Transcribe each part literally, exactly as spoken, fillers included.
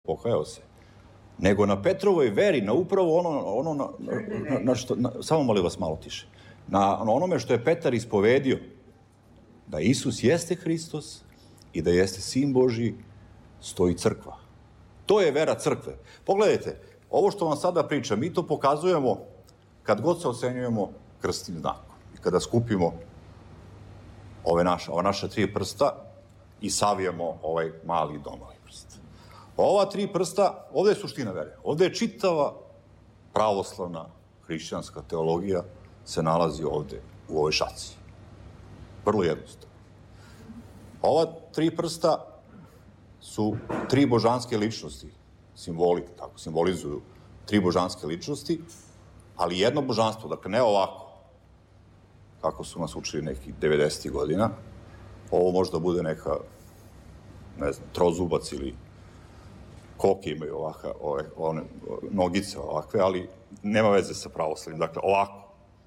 pokajao se, nego na Petrovoj veri, na upravo ono, ono na, na, na što, na, samo molim vas malo tiše, na, na onome što je Petar ispovedio, da Isus jeste Hristos i da jeste Sin Božji, stoji crkva. To je vera crkve. Pogledajte, ovo što vam sada pričam, mi to pokazujemo kad god se osenjujemo krstnim znakom i kada skupimo ove naša, ova naša tri prsta i savijemo ovaj mali domovi prst. Ova tri prsta, ovde je suština vere. Ovde je čitava pravoslavna hrišćanska teologija se nalazi ovde u ovoj šaci. Vrlo jednostavno. Ova tri prsta su tri božanske ličnosti, simboli, tako, simbolizuju tri božanske ličnosti, ali jedno božanstvo, dakle ne ovako, kako su nas učili nekih devedesetih godina, ovo možda bude neka, ne znam, trozubac ili koke imaju ovaka, ove, one nogice ovakve, ali nema veze sa pravoslavnim, dakle ovako.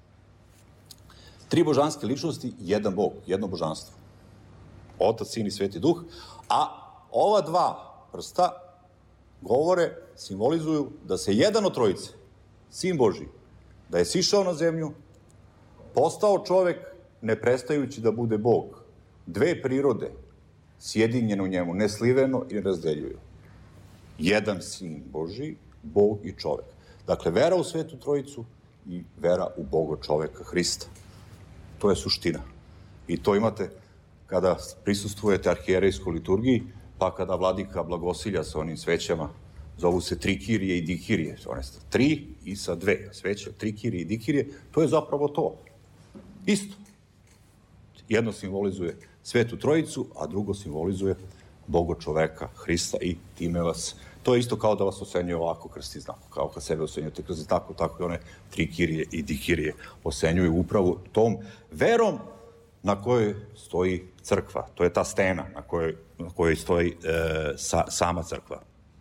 Tri božanske ličnosti, jedan Bog, jedno božanstvo. Otac, Sin i Sveti Duh, a ova dva prsta govore, simbolizuju da se jedan od trojice, Sin Božji, da je sišao na zemlju, postao čovek ne prestajući da bude Bog. Dve prirode sjedinjene u njemu, nesliveno i nerazdeljuju. Jedan Sin Božji, Bog i čovek. Dakle, vera u Svetu Trojicu i vera u Boga čoveka Hrista. To je suština. I to imate kada prisustvujete arhijerejskoj liturgiji, pa kada vladika blagosilja sa onim svećama, zovu se trikirije i dikirije, one su tri i sa dve sveće, trikirije i dikirije, to je zapravo to. Isto. Jedno simbolizuje Svetu Trojicu, a drugo simbolizuje Boga čoveka, Hrista i time vas, to je isto kao da vas osenjuje ovako krsti znak, kao kad sebe osenjujete krsti tako, tako i one trikirije i dikirije osenjuju upravo tom verom na kojoj stoji crkva. To je ta stena na kojoj, na kojoj stoji e, sa, sama crkva.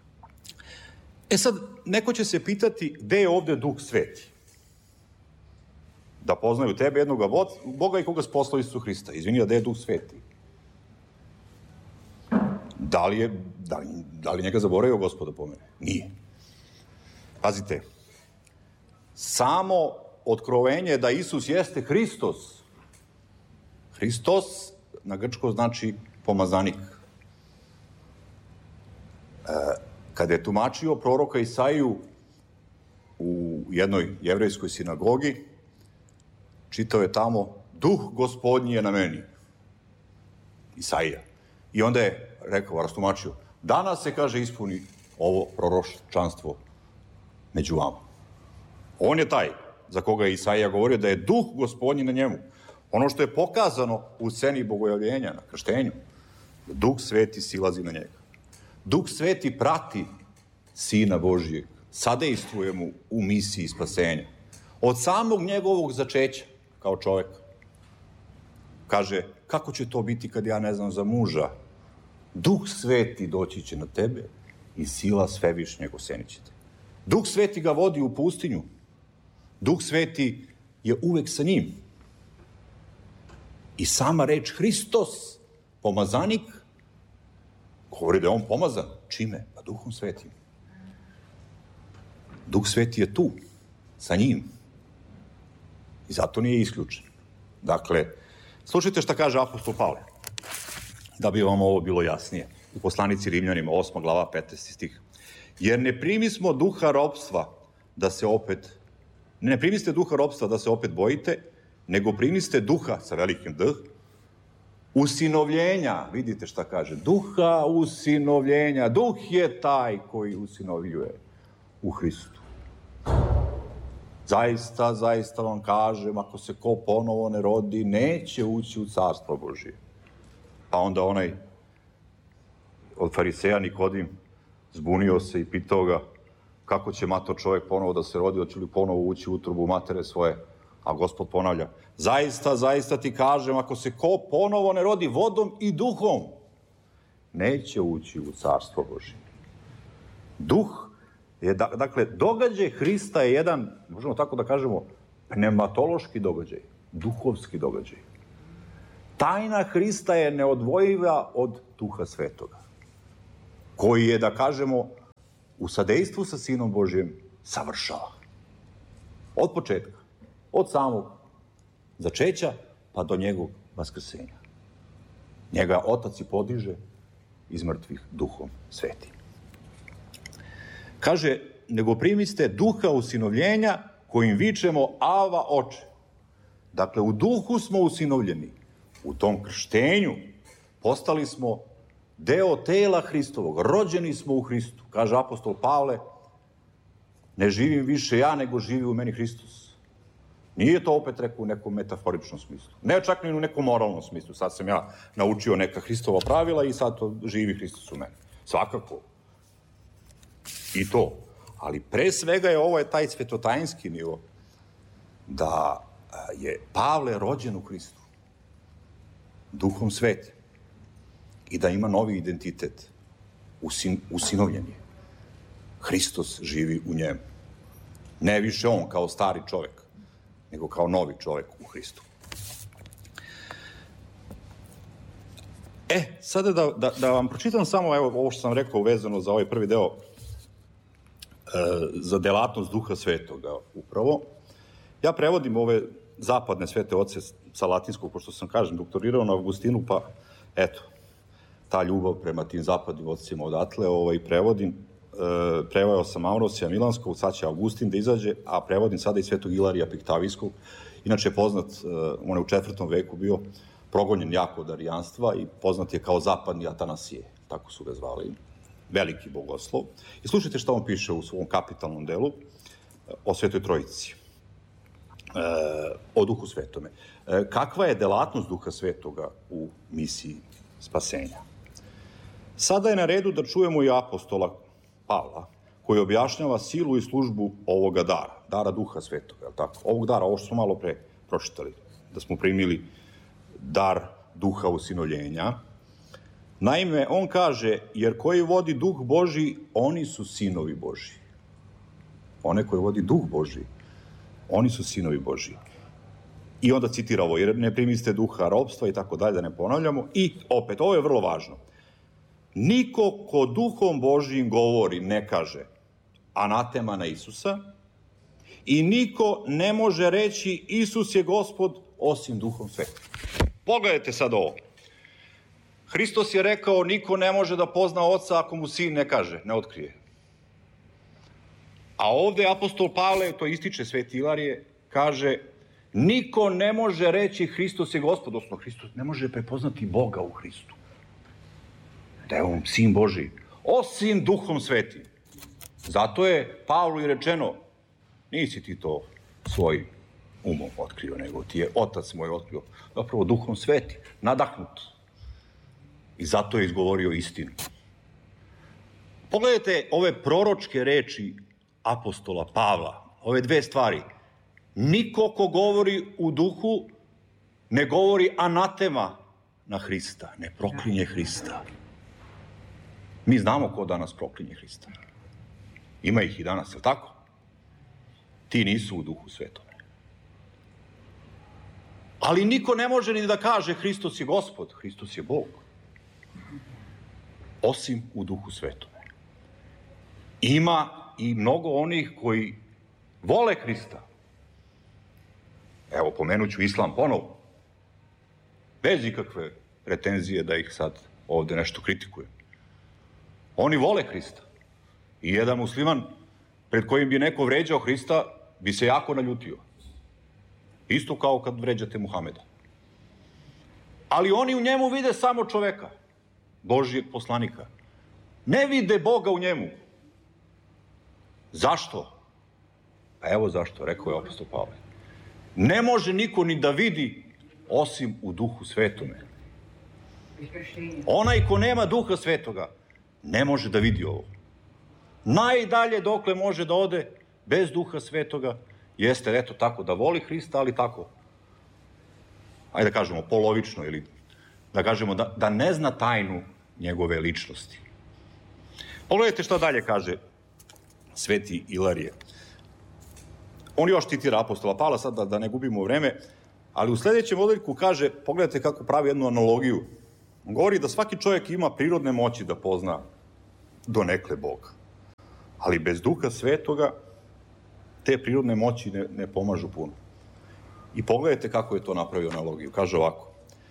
E sad, neko će se pitati gde je ovde Duh Sveti? Da poznaju tebe, jednog Boga i koga s posla Isusu Hrista. Izvini, a gde je Duh Sveti? Da li, je, da li, da li njega zaboravio Gospoda po mene? Nije. Pazite, samo otkrovenje da Isus jeste Hristos. Hristos na grčko znači pomazanik. E, kada je tumačio proroka Isaiju u jednoj jevrejskoj sinagogi, čitao je tamo, Duh Gospodnji je na meni. Isaija. I onda je rekao, rastumačio, danas se, kaže, ispuni ovo proročanstvo među vama. On je taj za koga je Isaija govorio da je Duh Gospodnji na njemu. Ono što je pokazano u sceni bogojavljenja na krštenju, Duh Sveti silazi na njega. Duh Sveti prati Sina Božijeg, sadejstvuje mu u misiji spasenja. Od samog njegovog začeća, kao čoveka. Kaže, kako će to biti kad ja ne znam za muža? Duh Sveti doći će na tebe i sila svevišnjeg osenit će te. Duh Sveti ga vodi u pustinju. Duh Sveti je uvek sa njim. I sama reč Hristos, pomazanik, govori da je on pomazan. Čime? Pa Duhom Svetim. Duh Sveti je tu, sa njim. I zato nije isključen. Dakle, slušajte šta kaže apostol Pavle, da bi vam ovo bilo jasnije. U poslanici Rimljanima, osma glava, petnaesti stih. Jer ne primismo duha ropstva da se opet, ne primiste duha ropstva da se opet bojite, nego primiste duha, sa velikim D, usinovljenja, vidite šta kaže, duha usinovljenja, duh je taj koji usinovljuje u Hristu. Zaista, zaista vam kažem, ako se ko ponovo ne rodi, neće ući u carstvo Božije. Pa onda onaj od fariseja Nikodim zbunio se i pitao ga kako će mato čovjek ponovo da se rodi, hoće li ponovo ući u utrobu matere svoje. A Gospod ponavlja, zaista, zaista ti kažem, ako se ko ponovo ne rodi vodom i duhom, neće ući u carstvo Božije. Duh je, dakle, događaj Hrista je jedan, možemo tako da kažemo, pneumatološki događaj, duhovski događaj. Tajna Hrista je neodvojiva od Duha Svetoga, koji je, da kažemo, u sadejstvu sa Sinom Božjem savršava. Od početka, od samog začeća pa do njegovog vaskrsenja. Njega Otac i podiže iz mrtvih Duhom Svetim. Kaže, nego primiste duha usinovljenja kojim vičemo Ava Oče. Dakle, u duhu smo usinovljeni. U tom krštenju postali smo deo tela Hristovog. Rođeni smo u Hristu. Kaže apostol Pavle, ne živim više ja, nego živi u meni Hristos. Nije to opet rekao u nekom metaforičnom smislu. Ne čak ni u nekom moralnom smislu. Sad sam ja naučio neka Hristova pravila i sad to živi Hristos u meni. Svakako. I to. Ali pre svega je ovo je taj svetotajinski nivo da je Pavle rođen u Hristu. Duhom Svetim. I da ima novi identitet. Usin, usinovljen je. Hristos živi u njemu. Ne više on kao stari čovek, nego kao novi čovek u Hristu. E, sada da, da, da vam pročitam samo evo, ovo što sam rekao vezano za ovaj prvi deo, e, za delatnost Duha Svetoga upravo. Ja prevodim ove zapadne svete oce sa latinskog, pošto sam, kažem, doktorirao na Augustinu, pa eto, ta ljubav prema tim zapadnim ocima odatle, ovaj, prevodim, e, preveo sam Ambrosija Milanskog, sad će Augustin da izađe, a prevodim sada i svetog Ilarija Piktavijskog, inače je poznat, e, on je u četvrtom veku bio progonjen jako od arijanstva i poznat je kao zapadni Atanasije, tako su ga zvali, veliki bogoslov. I slušajte šta on piše u svom kapitalnom delu o Svetoj Trojici, e, o Duhu Svetome. E, kakva je delatnost Duha Svetoga u misiji spasenja? Sada je na redu da čujemo i apostola Pavla, koji objašnjava silu i službu ovoga dara, dara Duha Svetoga, je li tako? Ovog dara, ovo što smo malo pre pročitali, da smo primili dar Duha usinovljenja. Naime, on kaže, jer koji vodi Duh Božji, oni su sinovi Božji. One koji vodi Duh Božji, oni su sinovi Božji. I onda citira ovo, jer ne primiste duha ropstva i tako dalje, da ne ponavljamo. I opet, ovo je vrlo važno. Niko ko Duhom Božjim govori ne kaže anatema na Isusa i niko ne može reći Isus je Gospod osim Duhom Svetim. Pogledajte sad ovo. Hristos je rekao niko ne može da pozna Oca ako mu Sin ne kaže, ne otkrije. A ovde apostol Pavle, to ističe Sveti Ilarije, kaže niko ne može reći Hristos je Gospod, odnosno Hristos ne može prepoznati Boga u Hristu. Da je on Sin Božiji, osim Duhom Svetim. Zato je Pavlu i rečeno, nisi ti to svojim umom otkrio, nego ti je Otac moj otkrio, zapravo Duhom Svetim, nadahnut. I zato je izgovorio istinu. Pogledajte ove proročke reči apostola Pavla, ove dve stvari. Niko ko govori u duhu ne govori anatema na Hrista, ne proklinje Hrista. Mi znamo ko danas proklinje Hrista. Ima ih i danas, je li tako? Ti nisu u Duhu Svetome. Ali niko ne može ni da kaže Hristos je Gospod, Hristos je Bog. Osim u Duhu Svetome. Ima i mnogo onih koji vole Hrista. Evo, pomenuću Islam ponovo. Bez ikakve pretenzije da ih sad ovde nešto kritikujem. Oni vole Hrista. I jedan musliman pred kojim bi neko vređao Hrista bi se jako naljutio. Isto kao kad vređate Muhameda. Ali oni u njemu vide samo čoveka, Božijeg poslanika. Ne vide Boga u njemu. Zašto? Pa evo zašto, rekao je apostol Pavle. Ne može niko ni da vidi osim u Duhu Svetome. Onaj ko nema Duha Svetoga ne može da vidi ovo. Najdalje dokle može da ode bez Duha Svetoga jeste, eto tako, da voli Hrista, ali tako, ajde da kažemo, polovično, ili da kažemo da, da ne zna tajnu njegove ličnosti. Pogledajte šta dalje kaže Sveti Ilarije. On još citira apostola Pavla, sad da, da ne gubimo vreme, ali u sledećem odjeljku kaže, pogledajte kako pravi jednu analogiju. On govori da svaki čovjek ima prirodne moći da pozna donekle Boga. Ali bez Duha Svetoga te prirodne moći ne, ne pomažu puno. I pogledajte kako je to napravio analogiju. Kaže ovako.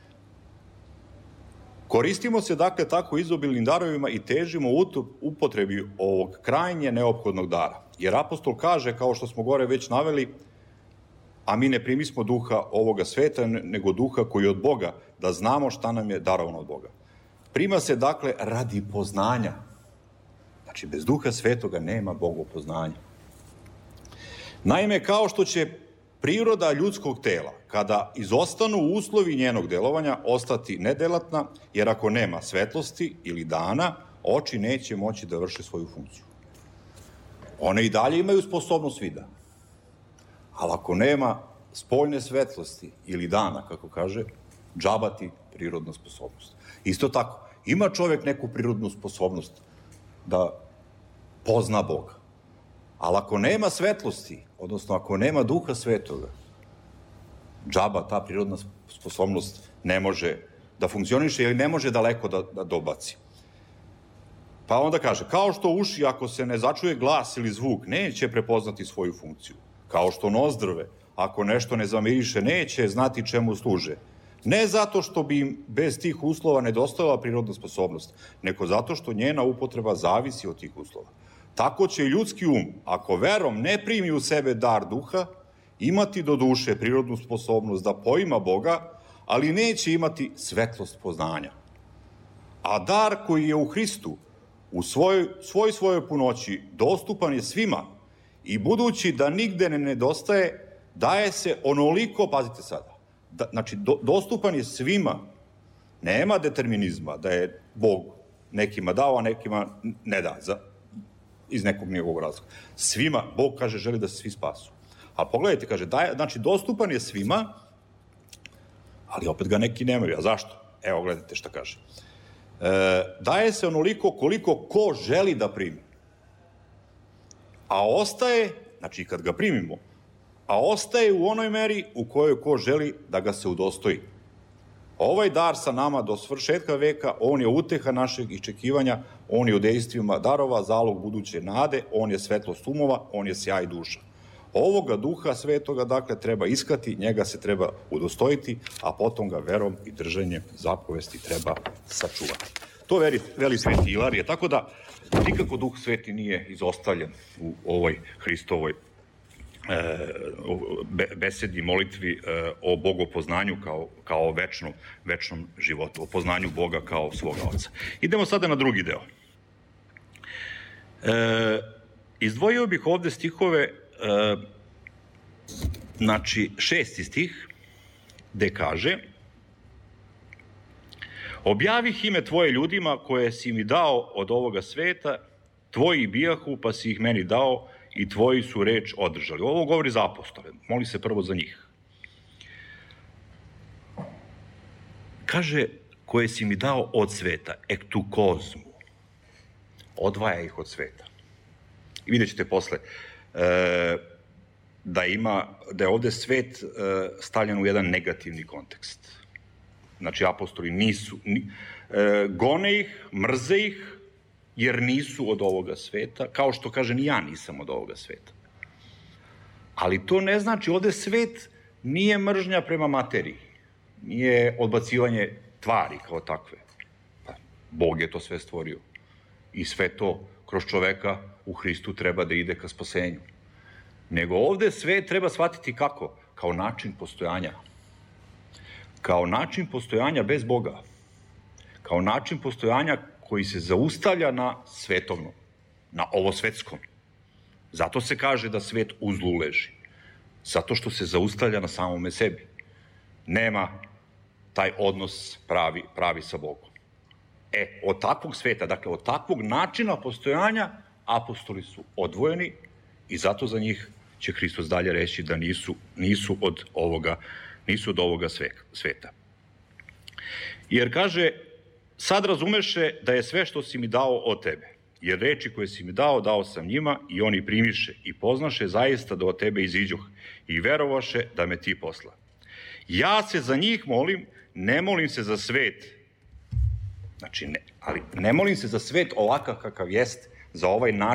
Koristimo se dakle tako izobilnim darovima i težimo upotrebi ovog krajnje neophodnog dara. Jer apostol kaže, kao što smo gore već naveli, a mi ne primismo duha ovoga sveta, nego duha koji je od Boga, da znamo šta nam je darovano od Boga. Prima se dakle radi poznanja. Znači, bez Duha Svetoga nema bogopoznanja. Naime, kao što će priroda ljudskog tela, kada izostanu uslovi njenog delovanja, ostati nedelatna, jer ako nema svetlosti ili dana, oči neće moći da vrše svoju funkciju. One i dalje imaju sposobnost vida. Ali ako nema spoljne svetlosti ili dana, kako kaže, džabati prirodna sposobnost. Isto tako, ima čovjek neku prirodnu sposobnost da pozna Boga. Ali ako nema svetlosti, odnosno ako nema Duha Svetoga, džaba, ta prirodna sposobnost ne može da funkcioniše ili ne može daleko da, da dobaci. Pa onda kaže, kao što uši, ako se ne začuje glas ili zvuk, neće prepoznati svoju funkciju. Kao što nozdrve, ako nešto ne zamiriše, neće znati čemu služe. Ne zato što bi im bez tih uslova nedostajala prirodna sposobnost, nego zato što njena upotreba zavisi od tih uslova. Tako će ljudski um, ako verom ne primi u sebe dar duha, imati do duše prirodnu sposobnost da poima Boga, ali neće imati svetlost poznanja. A dar koji je u Hristu, u svoj, svoj svojoj punoći, dostupan je svima i budući da nigde ne nedostaje, daje se onoliko, pazite sada, da, znači do, dostupan je svima, nema determinizma da je Bog nekima dao, a nekima ne da, za, iz nekog njegovog razloga. Svima, Bog kaže, želi da se svi spasu. A pogledajte, kaže, daje, znači dostupan je svima, ali opet ga neki nemaju. A zašto? Evo, gledajte šta kaže. E, daje se onoliko koliko ko želi da primi. A ostaje, znači kad ga primimo, a ostaje u onoj meri u kojoj ko želi da ga se udostoji. Ovaj dar sa nama do svršetka veka, on je uteha našeg iščekivanja, on je u dejstvima darova, zalog buduće nade, on je svetlost umova, on je sjaj duša. Ovoga Duha Svetoga, dakle, treba iskati, njega se treba udostojiti, a potom ga verom i držanjem zapovesti treba sačuvati. To veli, veli Sveti Ilarije, tako da nikako Duh Sveti nije izostavljen u ovoj Hristovoj besedi, molitvi o bogopoznanju kao, kao večnom, večnom životu, o poznanju Boga kao svoga Oca. Idemo sada na drugi deo. E, izdvojio bih ovde stihove, e, znači šesti stih, gde kaže: objavih ime tvoje ljudima koje si mi dao od ovoga sveta, tvoji bijahu pa si ih meni dao, i tvoji su reč održali. Ovo govori za apostole, moli se prvo za njih. Kaže, koje si mi dao od sveta, ektu kozmu, odvaja ih od sveta. I vidjet ćete posle e, da ima, da je ovde svet e, stavljen u jedan negativni kontekst. Znači, apostoli nisu, ni, e, gone ih, mrze ih, jer nisu od ovoga sveta, kao što kaže, ni ja nisam od ovoga sveta. Ali to ne znači, ovde svet nije mržnja prema materiji, nije odbacivanje tvari kao takve. Pa, Bog je to sve stvorio. I sve to kroz čoveka u Hristu treba da ide ka spasenju. Nego ovde sve treba shvatiti kako? Kao način postojanja. Kao način postojanja bez Boga. Kao način postojanja koji se zaustavlja na svetovnom, na ovo svetskom. Zato se kaže da svet u zlu leži. Zato što se zaustavlja na samome sebi. Nema taj odnos pravi, pravi sa Bogom. E, od takvog sveta, dakle, od takvog načina postojanja, apostoli su odvojeni i zato za njih će Hristos dalje reći da nisu, nisu od ovoga, nisu od ovoga sveta. Jer kaže, sad razumeše da je sve što si mi dao od tebe, jer reči koje si mi dao, dao sam njima i oni primiše i poznaše zaista da od tebe iziđoh i verovaše da me ti posla. Ja se za njih molim, ne molim se za svet, znači ne, ali ne molim se za svet ovakav kakav jest, za ovaj način postojanja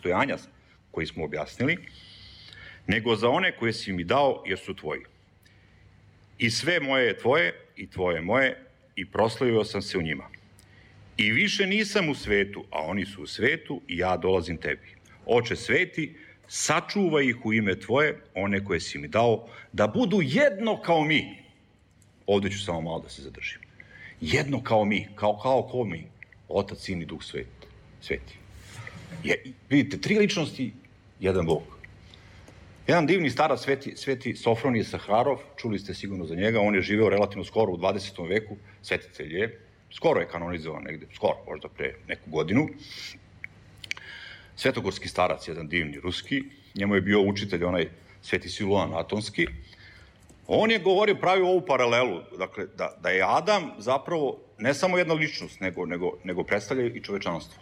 postojanja koji smo objasnili, nego za one koje si mi dao jer su tvoji. I sve moje je tvoje i tvoje moje i proslavio sam se u njima. I više nisam u svetu, a oni su u svetu i ja dolazim tebi. Oče sveti, sačuvaj ih u ime tvoje, one koje si mi dao, da budu jedno kao mi. Ovdje ću samo malo da se zadržim. Jedno kao mi, kao, kao ko mi, Otac, Sin i Duh Sveti. sveti. Je, vidite, tri ličnosti, jedan Bog. Jedan divni starac, sveti, sveti Sofronije Saharov, čuli ste sigurno za njega, on je živeo relativno skoro u dvadesetom veku, svetitelj je, skoro je kanonizovan negde, skoro, možda pre neku godinu. Svetogorski starac, jedan divni ruski, njemu je bio učitelj onaj sveti Siluan Atonski. On je govorio, pravio ovu paralelu, dakle, da, da je Adam zapravo ne samo jedna ličnost, nego, nego, nego predstavlja i čovečanstvo.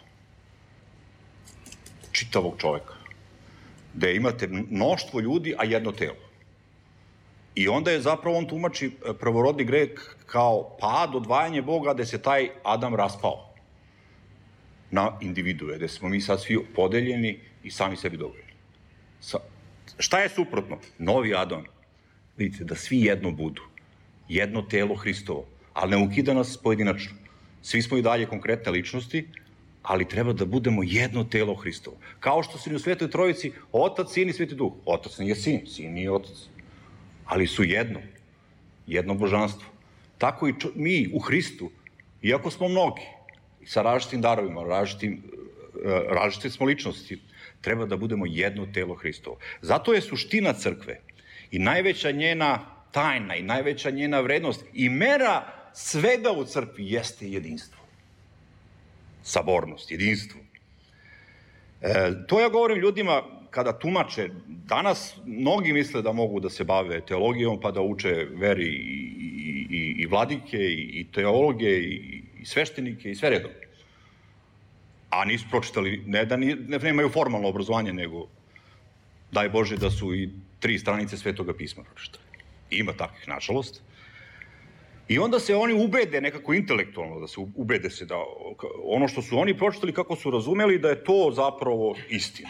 Čitavog čoveka. Da imate mnoštvo ljudi, a jedno telo. I onda je zapravo on tumači prvorodni greh kao pad, odvajanje Boga, da se taj Adam raspao na individue, da smo mi sad svi podeljeni i sami sebi dovoljni. Sa, šta je suprotno? Novi Adam. Vidite, da svi jedno budu. Jedno telo Hristovo. Ali ne ukida nas pojedinačno. Svi smo i dalje konkretne ličnosti, ali treba da budemo jedno telo Hristovo. Kao što su i u Svetoj Trojici Otac, Sin i Sveti Duh. Otac nije Sin, Sin nije Otac. Ali su jedno. Jedno božanstvo. Tako i čo, mi u Hristu, iako smo mnogi, sa različitim darovima, različitim, različite smo ličnosti, treba da budemo jedno telo Hristovo. Zato je suština crkve i najveća njena tajna i najveća njena vrednost i mera svega u crkvi jeste jedinstvo. Sabornost, jedinstvo. E, to ja govorim ljudima kada tumače. Danas mnogi misle da mogu da se bave teologijom pa da uče veri i, i, i, i vladike i, i teologe i, i sveštenike i sve redom. A nisu pročitali, ne da ni, ne, nemaju formalno obrazovanje, nego daj Bože da su i tri stranice Svetoga pisma pročitali. Ima takvih, nažalost. I onda se oni ubede nekako intelektualno, da se ubede se da ono što su oni pročitali, kako su razumeli, da je to zapravo istina.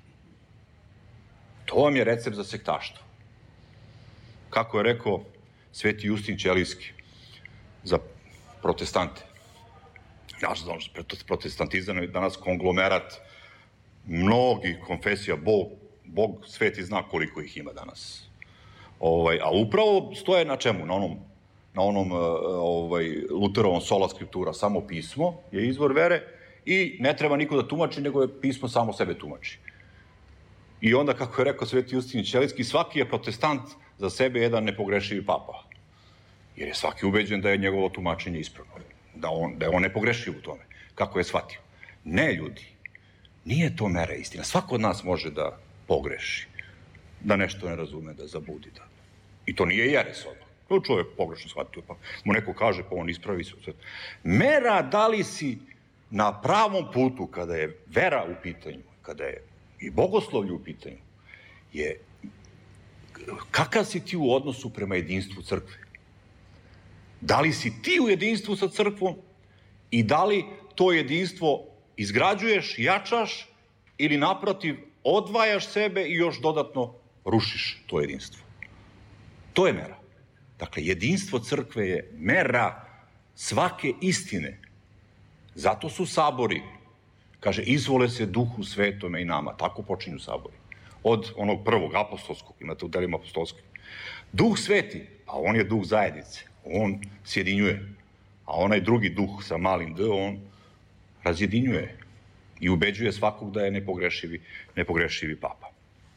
To vam je recept za sektaštvo. Kako je rekao Sveti Justin Ćelijski za protestante. Ja znam, protestantizam je danas konglomerat mnogih konfesija, Bog, Bog sveti zna koliko ih ima danas. Ovaj, a upravo stoje na čemu? Na onom, na onom ovaj, Luterovom sola scriptura, samo pismo je izvor vere i ne treba niko da tumači, nego je pismo samo sebe tumači. I onda, kako je rekao Sveti Justin Ćelijski, svaki je protestant za sebe jedan nepogrešivi papa. Jer je svaki ubeđen da je njegovo tumačenje ispravno. Da, on, da je on nepogrešiv u tome. Kako je shvatio? Ne, ljudi. Nije to mera istina. Svako od nas može da pogreši. Da nešto ne razume, da zabudi. Da. I to nije jeres odmah. To čovjek pogrešno shvatio, pa mu neko kaže, pa on ispravi se. Mera da li si na pravom putu kada je vera u pitanju, kada je i bogoslovlje u pitanju, je kakav si ti u odnosu prema jedinstvu crkve? Da li si ti u jedinstvu sa crkvom i da li to jedinstvo izgrađuješ, jačaš ili naprotiv odvajaš sebe i još dodatno rušiš to jedinstvo? To je mera. Dakle, jedinstvo crkve je mera svake istine. Zato su sabori, kaže, izvole se Duhu Svetome i nama. Tako počinju sabori. Od onog prvog apostolskog, imate u delima apostolskih. Duh Sveti, pa on je duh zajednice. On sjedinjuje. A onaj drugi duh sa malim d, on razjedinjuje i ubeđuje svakog da je nepogrešivi, nepogrešivi papa.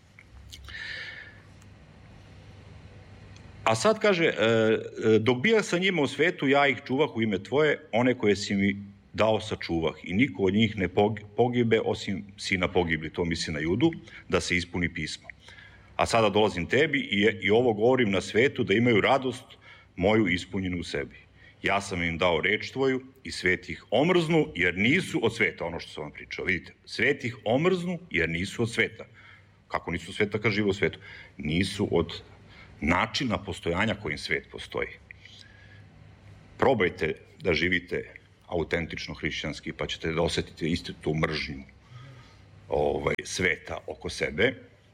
A sad kaže, dok bija sa njima u svetu, ja ih čuvah u ime tvoje, one koje si mi dao sačuvah. I niko od njih ne pogibe, osim sina pogibli, to misli na Judu, da se ispuni pismo. A sada dolazim tebi i, i ovo govorim na svetu, da imaju radost moju ispunjenu u sebi. Ja sam im dao reč tvoju i svet ih omrznu, jer nisu od sveta, ono što sam vam pričao. Vidite, svet ih omrznu, jer nisu od sveta. Kako nisu od sveta, kad žive u svetu? Nisu od načina postojanja kojim svet postoji. Probajte da živite autentično hrišćanski, pa ćete da osetite istu tu mržnju ovaj, sveta oko sebe.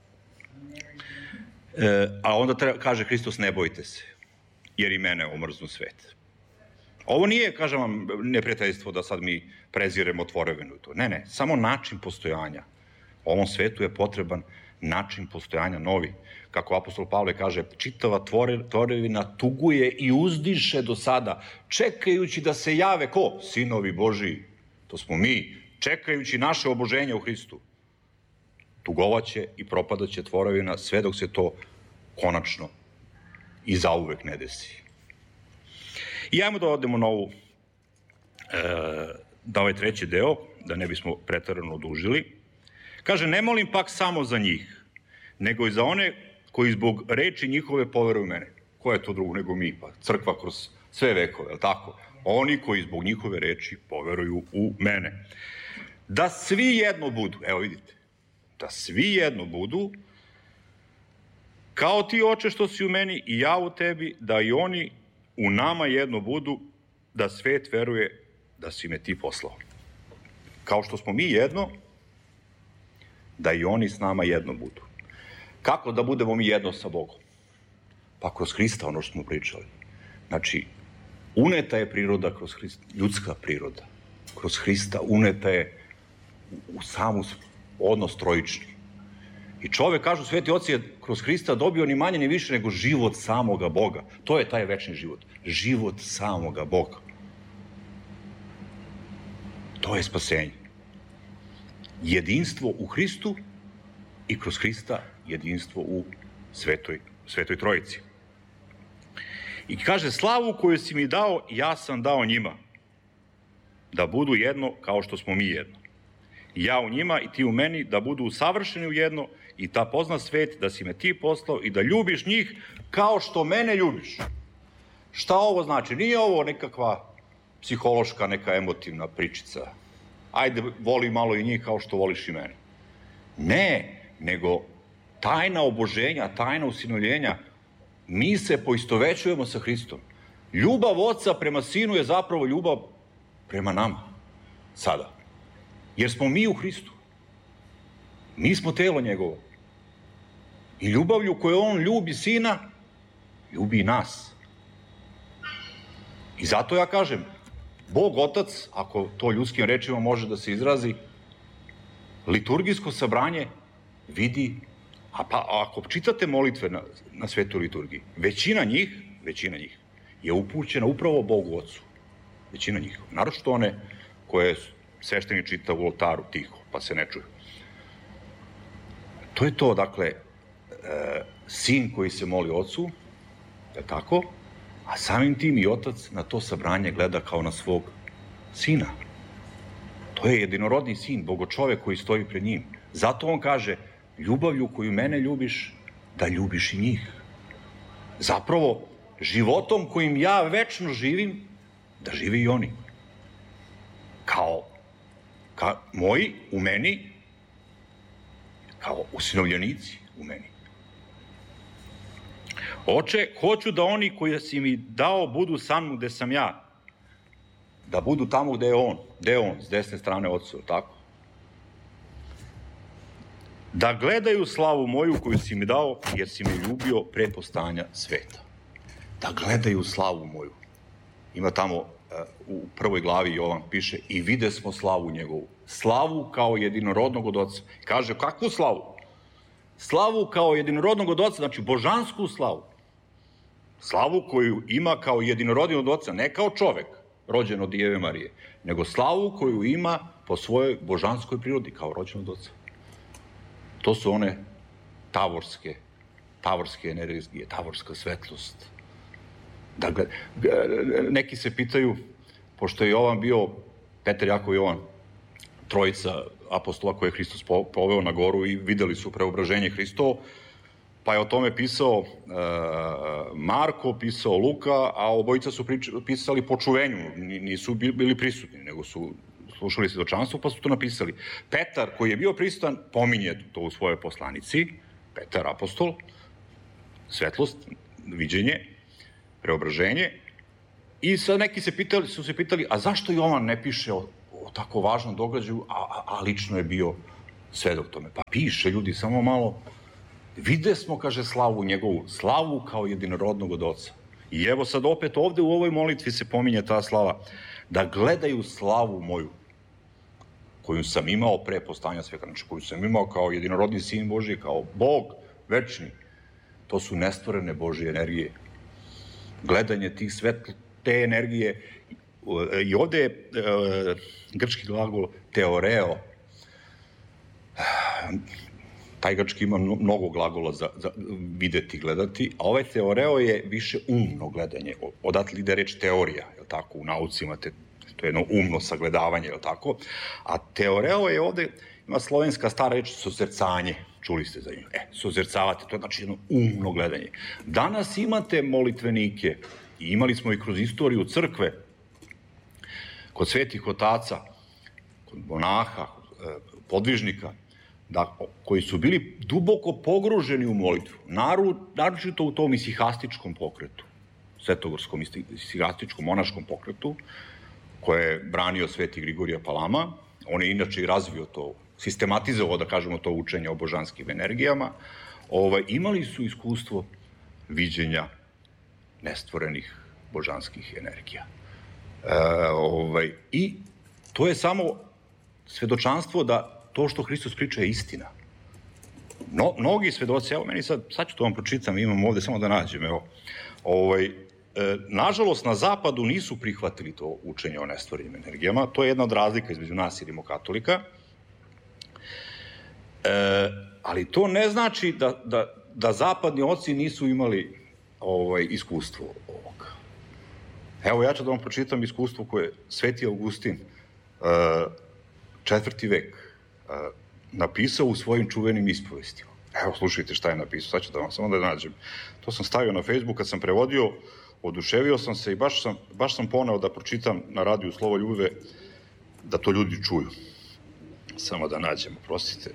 E, a onda treba, kaže Hristos, ne bojte se, jer i mene omrznu svet. Ovo nije, kažem vam, neprijateljstvo da sad mi preziremo tvorevinu. Ne, ne, samo način postojanja. Ovom svetu je potreban način postojanja novi. Kako apostol Pavle kaže, čitava tvore, tvorevina tuguje i uzdiše do sada, čekajući da se jave ko? Sinovi Božiji. To smo mi, čekajući naše oboženje u Hristu. Tugovaće i propadaće tvorevina sve dok se to konačno i zauvek ne desi. I ajmo da odemo na ovu, e, da ovaj treći deo, da ne bismo preterano odužili. Kaže, ne molim pak samo za njih, nego i za one koji zbog reči njihove poveruju u mene. Ko je to drugo nego mi? Pa crkva kroz sve vekove, je li tako? Oni koji zbog njihove reči poveruju u mene. Da svi jedno budu, evo vidite, da svi jedno budu, kao ti, Oče, što si u meni i ja u tebi, da i oni u nama jedno budu, da svet veruje da si me ti poslao. Kao što smo mi jedno, da i oni s nama jedno budu. Kako da budemo mi jedno sa Bogom? Pa kroz Hrista, ono što smo pričali. Znači, uneta je priroda kroz Hrista, ljudska priroda. Kroz Hrista uneta je u samu odnos trojični. I čovek, kažu sveti oci, je kroz Hrista dobio ni manje ni više nego život samoga Boga. To je taj večni život. Život samoga Boga. To je spasenje. Jedinstvo u Hristu i kroz Hrista jedinstvo u svetoj, svetoj trojici. I kaže, slavu koju si mi dao, ja sam dao njima, da budu jedno kao što smo mi jedno. Ja u njima i ti u meni, da budu savršeni u jedno i ta pozna svet, da si me ti poslao i da ljubiš njih kao što mene ljubiš. Šta ovo znači? Nije ovo nekakva psihološka, neka emotivna pričica. Ajde, voli malo i njih kao što voliš i mene. Ne, nego tajna oboženja, tajna usinovljenja, mi se poistovećujemo sa Hristom. Ljubav Oca prema Sinu je zapravo ljubav prema nama, sada. Jer smo mi u Hristu. Mi smo telo njegovo. I ljubavlju koju on ljubi Sina, ljubi i nas. I zato ja kažem, Bog Otac, ako to ljudskim rečima može da se izrazi, liturgijsko sabranje vidi, a pa ako čitate molitve na, na svetoj liturgiji, većina njih, većina njih je upućena upravo Bogu Ocu. Većina njih. Naročito one koje sveštenik čita u oltaru tiho, pa se ne čuju. To je to, dakle, e, sin koji se moli Ocu, je tako? A samim tim i Otac na to sabranje gleda kao na svog sina. To je jedinorodni sin, bogočovek koji stoji pred njim. Zato on kaže, ljubavlju koju mene ljubiš, da ljubiš i njih. Zapravo, životom kojim ja večno živim, da žive i oni. Kao, ka, moji u meni, kao usinovljenici u meni. Oče, hoću da oni koji si mi dao budu sa mnom gde sam ja. Da budu tamo gde je on. Gde je on? S desne strane Otcu, tako? Da gledaju slavu moju koju si mi dao, jer si me ljubio pre postojanja sveta. Da gledaju slavu moju. Ima tamo uh, u prvoj glavi Jovan piše i vide smo slavu njegovu. Slavu kao jedinorodnog od Oca. Kaže, kakvu slavu? Slavu kao jedinorodnog od Oca, znači božansku slavu. Slavu koju ima kao jedinorodni od Oca, ne kao čovek rođen od Dijeve Marije, nego slavu koju ima po svojoj božanskoj prirodi, kao rođen od Oca. To su one tavorske, tavorske energije, tavorska svetlost. Dakle, neki se pitaju, pošto je Jovan bio, Petar, Jakov i Jovan, trojica apostola koje je Hristos poveo na goru i videli su preobraženje Hristovo, pa je o tome pisao uh, Marko, pisao Luka, a obojica su prič, pisali po čuvenju, nisu bili prisutni, nego su slušali svedočanstvo, pa su to napisali. Petar, koji je bio prisutan, pominje to u svojoj poslanici, Petar, apostol, svetlost, viđenje, preobraženje, i sad neki se pitali, su se pitali, a zašto Jovan ne piše o, o tako važnom događaju, a, a, a lično je bio svedok tome. Pa piše, ljudi, samo malo, vide smo, kaže, slavu njegovu, slavu kao jedinorodnog od Oca. I evo sad opet ovde u ovoj molitvi se pominje ta slava, da gledaju slavu moju, koju sam imao pre postanja svega, znači koju sam imao kao jedinorodni sin Božji, kao Bog večni. To su nestvorene Božje energije. Gledanje tih svetl, te energije. I ovde je e, grčki glagol teoreo. Taj grčki ima mnogo glagola za, za videti, gledati, a ovaj teoreo je više umno gledanje. Odatle ide reč teorija, je li tako, u nauci imate, to je jedno umno sagledavanje, je li tako, a teoreo je ovde, ima slovenska stara reč sozercanje, čuli ste za nju, e, sozercavati, to je znači jedno umno gledanje. Danas imate molitvenike, i imali smo i kroz istoriju crkve, kod svetih otaca, kod monaha, podvižnika, da, koji su bili duboko pogruženi u molitvu, naru, naročito u tom isihastičkom pokretu, svetogorskom isihastičkom monaškom pokretu, koje je branio sveti Grigorije Palama. On je inače i razvio to, sistematizovao, da kažemo, to učenje o božanskim energijama. Ovaj, imali su iskustvo viđenja nestvorenih božanskih energija. E, ovaj, I to je samo svedočanstvo da to što Hristos priča je istina. No, mnogi svedoci, evo meni sad, sad ću to vam pročitam, imam ovde samo da nađem, evo. Ovaj, e, nažalost, na zapadu nisu prihvatili to učenje o nestvorenim energijama, to je jedna od razlika između nas i rimokatolika, e, ali to ne znači da, da, da zapadni oci nisu imali ovaj, iskustvo ovoga. Evo, ja ću da vam pročitam iskustvo koje sveti Augustin, e, četvrti vek, napisao u svojim čuvenim ispovestima. Evo, slušajte šta je napisao, sad ću da vam samo da nađem. To sam stavio na Facebook kad sam prevodio, oduševio sam se i baš sam, baš sam poneo da pročitam na radiju Slovo Ljubive, da to ljudi čuju. Samo da nađem, oprostite.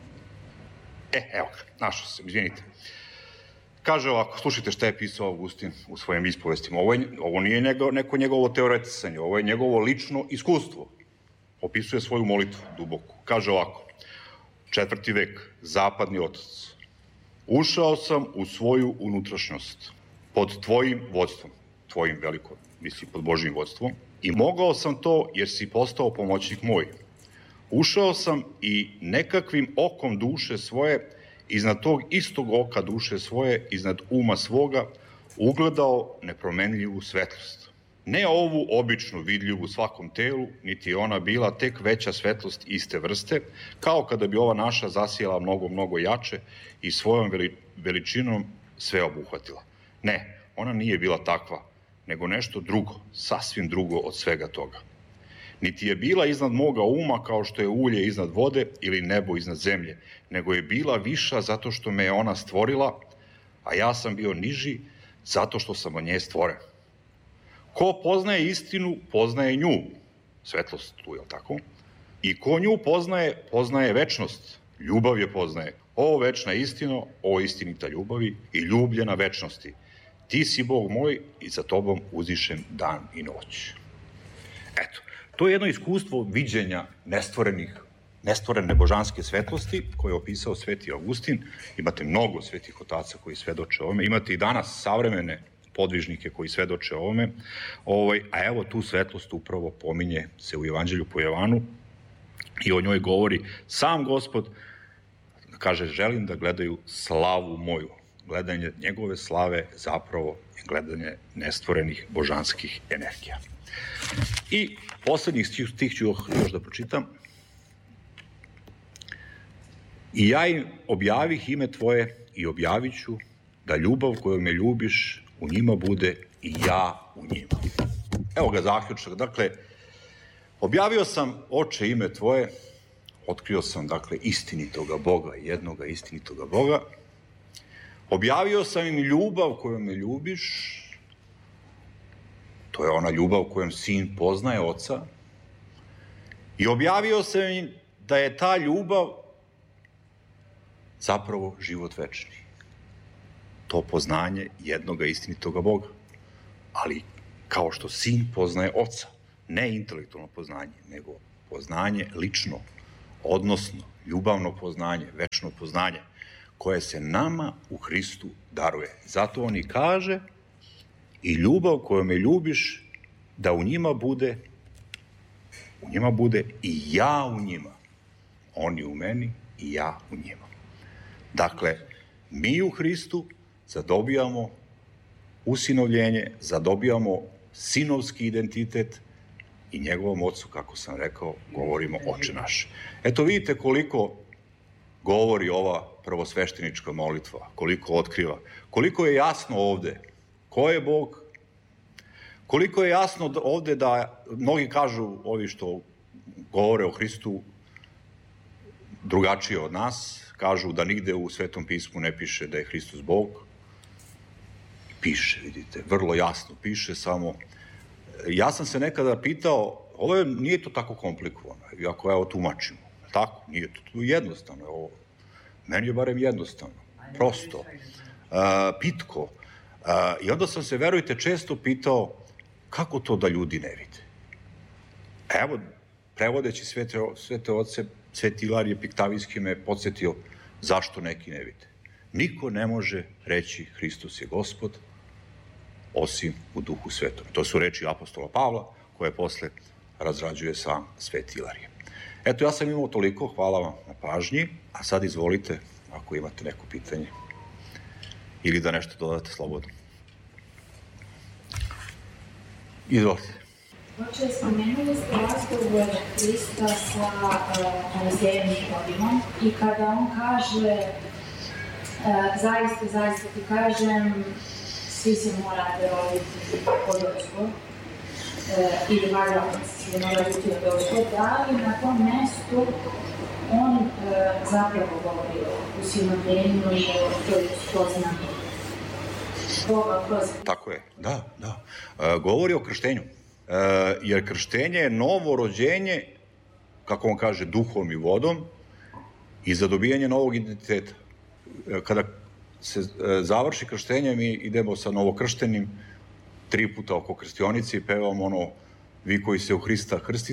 E, evo ga, našao sam, izvinite. Kaže ovako, slušajte šta je pisao Augustin u svojim ispovestima. Ovo, je, ovo nije njego, neko njegovo teoretisanje, ovo je njegovo lično iskustvo. Opisuje svoju molitvu duboku. Kaže ovako, četvrti vek, zapadni otac. Ušao sam u svoju unutrašnjost pod tvojim vodstvom, tvojim veliko, misli pod Božjim vodstvom, i mogao sam to jer si postao pomoćnik moj. Ušao sam i nekakvim okom duše svoje, iznad tog istog oka duše svoje, iznad uma svoga, ugledao nepromenljivu svetlost. Ne ovu običnu vidljivu svakom telu, niti je ona bila tek veća svetlost iste vrste, kao kada bi ova naša zasijala mnogo, mnogo jače i svojom veličinom sve obuhvatila. Ne, ona nije bila takva, nego nešto drugo, sasvim drugo od svega toga. Niti je bila iznad moga uma kao što je ulje iznad vode ili nebo iznad zemlje, nego je bila viša zato što me je ona stvorila, a ja sam bio niži zato što sam od nje stvoren. Ko poznaje istinu, poznaje nju, svetlost tu, je li tako? I ko nju poznaje, poznaje večnost, ljubav je poznaje. O večna istino, o istinita ljubavi i ljubljena večnosti. Ti si Bog moj i za tobom uzišem dan i noć. Eto, to je jedno iskustvo viđenja nestvorenih, nestvorene božanske svetlosti koje je opisao sveti Augustin. Imate mnogo svetih otaca koji svedoče ovome. Imate i danas savremene podvižnike koji svedoče ovome, ovaj, a evo tu svetlost upravo pominje se u Evanđelju po Jovanu i o njoj govori sam Gospod, kaže, želim da gledaju slavu moju. Gledanje njegove slave zapravo je gledanje nestvorenih božanskih energija. I poslednjih stih ću još da pročitam. I ja im objavih ime tvoje i objavit ću da ljubav koju me ljubiš u njima bude i ja u njima. Evo ga zaključak. Dakle, objavio sam, Oče, ime tvoje, otkrio sam, dakle, istinitoga Boga, jednoga istinitoga Boga. Objavio sam im ljubav koju me ljubiš, to je ona ljubav kojom sin poznaje Oca. I objavio sam im da je ta ljubav zapravo život večni. To poznanje jednoga istinitoga Boga. Ali kao što sin poznaje Oca, ne intelektualno poznanje, nego poznanje lično, odnosno, ljubavno poznanje, večno poznanje, koje se nama u Hristu daruje. Zato on i kaže, i ljubav kojom me ljubiš, da u njima bude, u njima bude i ja u njima. Oni u meni i ja u njima. Dakle, mi u Hristu zadobijamo usinovljenje, zadobijamo sinovski identitet i njegovom ocu, kako sam rekao, govorimo Oče naš. Eto vidite koliko govori ova prvosveštenička molitva, koliko otkriva, koliko je jasno ovde ko je Bog, koliko je jasno ovde da mnogi kažu, ovi što govore o Hristu drugačije od nas, kažu da nigde u Svetom pismu ne piše da je Hristos Bog. Piše, vidite, vrlo jasno piše, samo ja sam se nekada pitao, ovo je, nije to tako komplikovano, iako evo tumačimo, tako, nije to, to jednostavno, ovo, meni je barem jednostavno, prosto, uh, pitko, uh, i onda sam se, verujte, često pitao kako to da ljudi ne vide. Evo, prevodeći Svete, svete oce, Sveti Ilarije Piktavijski me podsjetio zašto neki ne vide. Niko ne može reći Hristos je Gospod, osim u Duhu Svetom. To su reči apostola Pavla, koje posle razrađuje sam Sveti Ilarije. Eto, ja sam imao toliko, hvala vam na pažnji, a sad izvolite, ako imate neko pitanje, ili da nešto dodate slobodno. Izvolite. Oče, spomenuli ste razgovor Hrista sa farizejem Nikodimom i kada on kaže, zaista, zaista ti kažem, svi se morate roditi od ozgo, ili valjda se mora roditi od ozgo, da li na tom mestu on zapravo govori o usinovljenju i o toj spoznanju Boga kroz... Tako je, da, da. E, govori o krštenju. E, jer krštenje je novo rođenje, kako on kaže, duhom i vodom i za dobijanje novog identiteta. E, kada se e, završi krštenje, mi idemo sa novokrštenim tri puta oko krstionice i pevamo ono, vi koji se u Hrista krsti